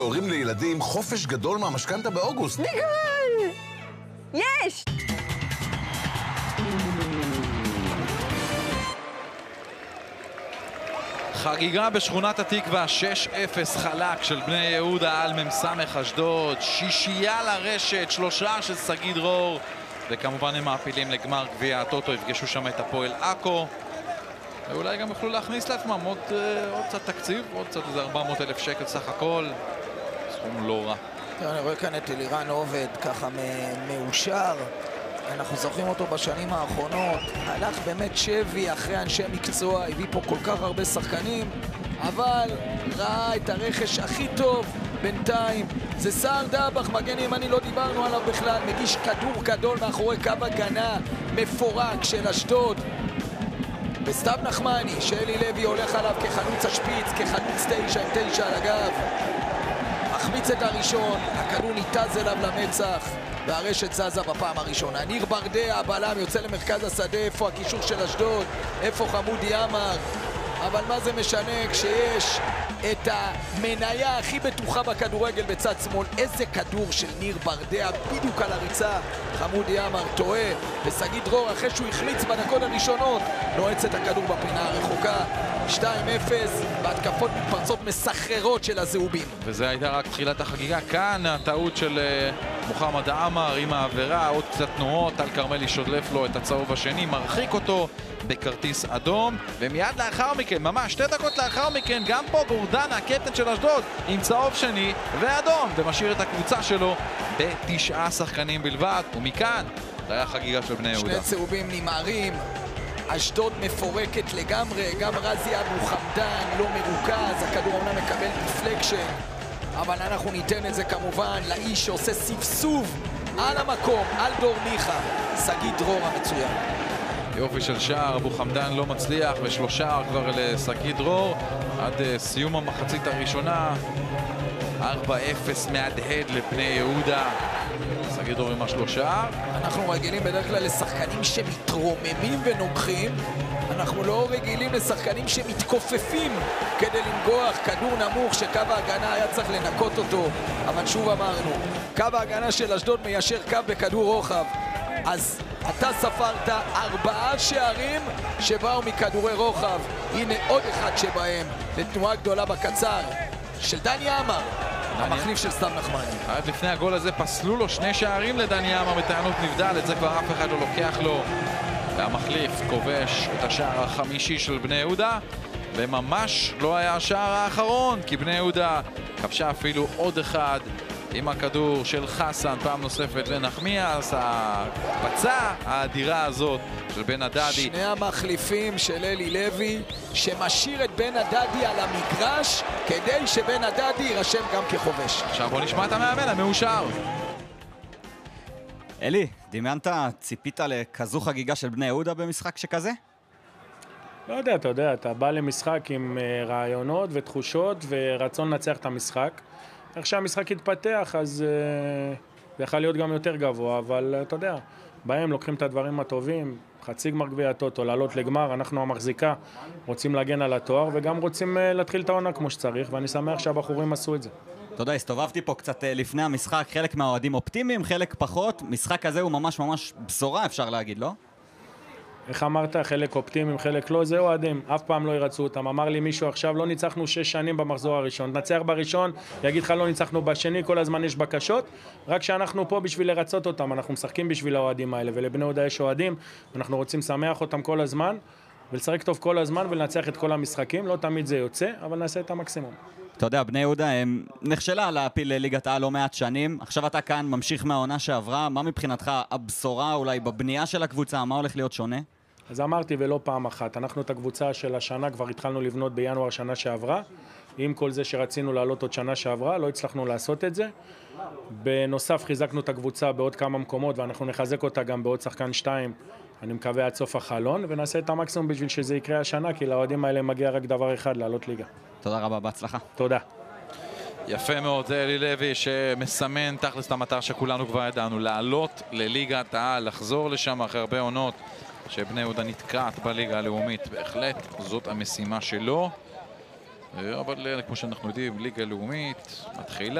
הורים לילדים חופש גדול מהמשכנתה באוגוסט. ניגל! יש! חגיגה בשכונת התקווה, 6-0 חלק של בני יהודה על ממסמך אשדוד, שישייה לרשת, 3 של סגי דרור, וכמובן הם מעפילים לגמר גביע הטוטו, יפגשו שם את הפועל עכו, ואולי גם יוכלו להכניס לעצמם עוד קצת תקציב, עוד קצת איזה 400,000 שקל סך הכל, סכום לא רע. אני רואה כאן את אלירן עובד ככה מאושר, אנחנו זוכרים אותו בשנים האחרונות, הלך באמת שבי אחרי אנשי מקצוע, הביא פה כל כך הרבה שחקנים, אבל ראה את הרכש הכי טוב בינתיים, זה סער דבח, מגן ימני, לא דיברנו עליו בכלל, מגיש כדור גדול מאחורי קו הגנה מפורק של אשדוד, וסתיו נחמני, שאלי לוי הולך עליו כחלוץ השפיץ, כחלוץ 9 עם 9 על הגב, מחמיץ את הראשון, הכדור ניתז אליו למצח והרשת זזה בפעם הראשונה. ניר ברדע, הבלם, יוצא למרכז השדה, איפה הקישור של אשדוד, איפה חמודי עמר, אבל מה זה משנה כשיש את המניה הכי בטוחה בכדורגל בצד שמאל. איזה כדור של ניר ברדע, בדיוק על הריצה, חמודי עמר טועה, וסגי דרור אחרי שהוא החמיץ בדקות הראשונות נועץ את הכדור בפינה הרחוקה. 2-0 בהתקפות מתפרצות מסחררות של הזהובים. וזה הייתה רק תחילת החגיגה. כאן הטעות של מוחמד עמר עם העבירה, עוד קצת תנועות, טל כרמלי שודלף לו את הצהוב השני, מרחיק אותו בכרטיס אדום, ומיד לאחר מכן, ממש 2 דקות לאחר מכן, גם פה גורדנה, הקפטן של אשדוד, עם צהוב שני ואדום, ומשאיר את הקבוצה שלו ב9 שחקנים בלבד, ומכאן זה היה חגיגה של בני יהודה. 2 צהובים נמהרים, אשדוד מפורקת לגמרי, גם רזי אבו חמדן לא מרוכז, הכדור אומנם מקבל דיפלקשן, אבל אנחנו ניתן את זה כמובן לאיש שעושה ספסוב על המקום, על דור מיכה, סגי דרור המצוין. יופי של שער, אבו חמדן לא מצליח, ו3 כבר לסגי דרור עד סיום המחצית הראשונה. 4-0 מהדהד לבני יהודה, סגי דרור עם 3. אנחנו רגילים בדרך כלל לשחקנים שמתרוממים ונוגחים, אנחנו לא רגילים לשחקנים שמתכופפים כדי לנגוח כדור נמוך שקו ההגנה היה צריך לנקות אותו, אבל שוב אמרנו, קו ההגנה של אשדוד מיישר קו בכדור רוחב, אז אתה ספרת 4 שערים שבאו מכדורי רוחב, הנה עוד אחד שבהם לתנועה גדולה בקצר של דני עמר, המחליף של סתיו נחמני. עד לפני הגול הזה פסלו לו 2 שערים לדני עמר בטענות נבדל, את זה כבר אף אחד לא לוקח לו, והמחליף כובש את השער החמישי של בני יהודה, וממש לא היה השער האחרון, כי בני יהודה כבשה אפילו עוד אחד עם הכדור של חסן, פעם נוספת לנחמיאס, הפצע האדירה הזאת של בן הדדי. 2 המחליפים של אלי לוי, שמשאיר את בן הדדי על המגרש, כדי שבן הדדי יירשם גם כחובש. עכשיו בוא נשמע את המאמן המאושר. אלי, דמיינת, ציפית לכזו חגיגה של בני יהודה במשחק שכזה? לא יודע, אתה יודע, אתה בא למשחק עם רעיונות ותחושות ורצון לנצח את המשחק. איך שהמשחק התפתח, אז זה יכול להיות גם יותר גבוה, אבל אתה יודע, בהם לוקחים את הדברים הטובים, חצי גמר גביע הטוטו, לעלות לגמר, אנחנו המחזיקה, רוצים להגן על התואר, וגם רוצים להתחיל את העונה כמו שצריך, ואני שמח שהבחורים עשו את זה. אתה יודע, הסתובבתי פה קצת לפני המשחק, חלק מהאוהדים אופטימיים, חלק פחות, משחק הזה הוא ממש ממש בשורה, אפשר להגיד, לא? איך אמרת? חלק אופטימיים, חלק לא, זה אוהדים, אף פעם לא ירצו אותם. אמר לי מישהו עכשיו, לא ניצחנו 6 שנים במחזור הראשון, נצח בראשון, יגיד לך לא ניצחנו בשני, כל הזמן יש בקשות, רק שאנחנו פה בשביל לרצות אותם, אנחנו משחקים בשביל האוהדים האלה, ולבני יהודה יש אוהדים, אנחנו רוצים לשמח אותם כל הזמן, ולשחק טוב כל הזמן ולנצח את כל המשחקים, לא תמיד זה יוצא, אבל נעשה את המקסימום. אתה יודע, בני יהודה נכשלה להפיל ליגת העל לא מעט שנים, עכשיו אתה כאן ממשיך מהעונה שעברה, מה מבחינתך הבשורה אולי בבנייה של הקבוצה, מה הולך להיות שונה? אז אמרתי ולא פעם אחת, אנחנו את הקבוצה של השנה כבר התחלנו לבנות בינואר שנה שעברה, עם כל זה שרצינו לעלות עוד שנה שעברה, לא הצלחנו לעשות את זה. בנוסף חיזקנו את הקבוצה בעוד כמה מקומות, ואנחנו נחזק אותה גם בעוד שחקן 2, אני מקווה עד סוף החלון, ונעשה את המקסימום בשביל שזה יקרה השנה, כי לאוהדים האלה מגיע רק דבר אחד, לעלות ליגה. תודה רבה, בהצלחה. תודה. יפה מאוד, זה אלי לוי שמסמן תכלס את המטרה שכולנו כבר ידענו, לעלות לליגת העל, לחזור לשם אחרי הרבה עונות, שבני יהודה נתקעת בליגה הלאומית, בהחלט זאת המשימה שלו. אבל כמו שאנחנו יודעים, ליגה לאומית מתחילה.